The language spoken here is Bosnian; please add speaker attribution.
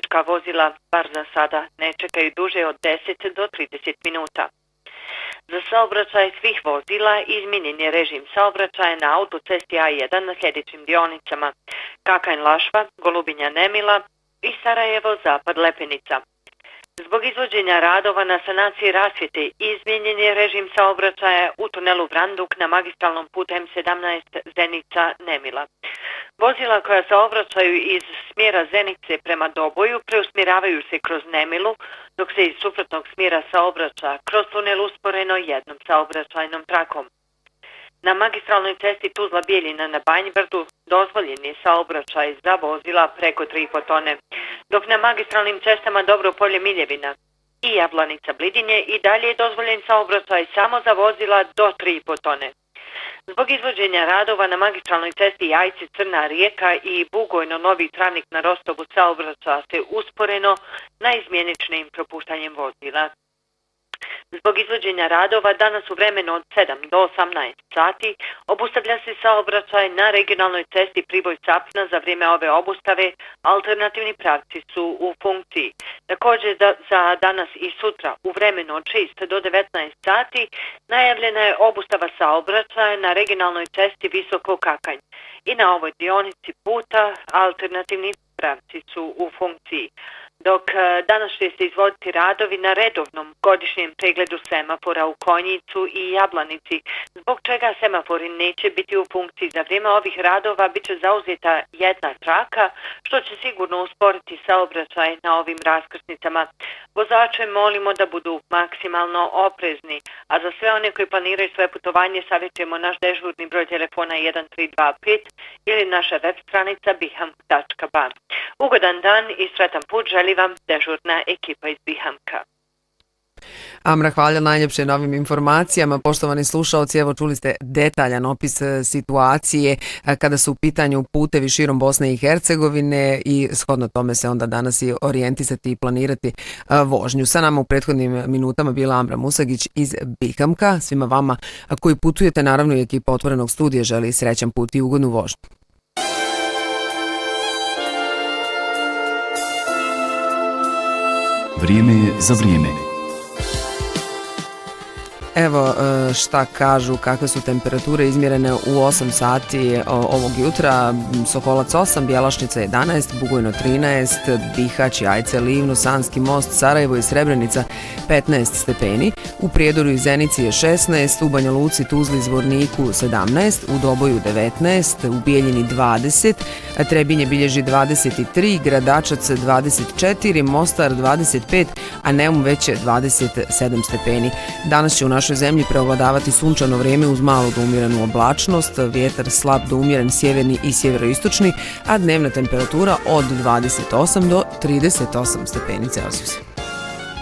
Speaker 1: putnička vozila bar za sada ne čekaju duže od 10 do 30 minuta. Za saobraćaj svih vozila izmijenjen je režim saobraćaja na autocesti A1 na sljedećim dionicama: Kakanj-Lašva, Golubinja-Nemila i Sarajevo-Zapad-Lepenica. Zbog izvođenja radova na sanaciji rasvjete izmijenjen je režim saobraćaja u tunelu Vranduk na magistralnom putu M17 Zenica-Nemila. Vozila koja saobraćaju iz smjera Zenice prema Doboju preusmjeravaju se kroz Nemilu, dok se iz suprotnog smjera saobraća kroz tunel usporeno jednom saobraćajnom trakom. Na magistralnoj cesti Tuzla-Bijeljina na Banjbrdu dozvoljen je saobraćaj za vozila preko 3,5 tone, dok na magistralnim cestama Dobro-Polje-Miljevina i Jablanica-Blidinje i dalje je dozvoljen saobraćaj samo za vozila do 3,5 tone. Zbog izvođenja radova na magistralnoj cesti Jajce-Crna Rijeka i Bugojno-Novi Travnik na Rostovu saobraća se usporeno naizmjeničnim propuštanjem vozila. Zbog izvođenja radova danas u vremenu od 7 do 18 sati obustavlja se saobraćaj na regionalnoj cesti Priboj-Capna. Za vrijeme ove obustave alternativni pravci su u funkciji. Također za danas i sutra u vremenu od 6 do 19 sati najavljena je obustava saobraćaja na regionalnoj cesti Visoko-Kakanj. I na ovoj dionici puta alternativni pravci su u funkciji. Dok danas će se izvoditi radovi na redovnom godišnjem pregledu semafora u Konjicu i Jablanici, zbog čega semafori neće biti u funkciji. Za vrijeme ovih radova bit će zauzeta jedna traka, što će sigurno usporiti saobraćaj na ovim raskrsnicama. Vozače molimo da budu maksimalno oprezni, a za sve one koji planiraju svoje putovanje savjetujemo naš dežurni broj telefona 1325 ili naša web stranica biham.ba. Ugodan dan i sretan put želi vam dežurna ekipa iz Bihamka.
Speaker 2: Amra, hvala najljepše na ovim informacijama. Poštovani slušalci, evo čuli ste detaljan opis situacije kada su u pitanju putevi širom Bosne i Hercegovine i shodno tome se onda danas i orijentisati i planirati vožnju. Sa nama u prethodnim minutama bila Amra Musagić iz Bihamka. Svima vama koji putujete, naravno i ekipa Otvorenog studija želi srećan put i ugodnu vožnju.
Speaker 3: Vrijeme je za vrijeme.
Speaker 2: Evo šta kažu, kakve su temperature izmjerene u 8 sati ovog jutra. Sokolac 8, Bjelašnica 11, Bugojno 13, Bihać, Jajce, Livno, Sanski most, Sarajevo i Srebrenica 15 stepeni. U Prijedoru i Zenici je 16, u Banja Luci, Tuzli, Zvorniku 17, u Doboju 19, u Bijeljini 20, Trebinje bilježi 23, Gradačac 24, Mostar 25, a Neum već 27 stepeni. Danas će u našoj zemlji preovladavati sunčano vrijeme uz malo do umjerenu oblačnost, vjetar slab do umjeren sjeverni i sjeveroistočni, a dnevna temperatura od 28 do 38 stepeni Celzijusa.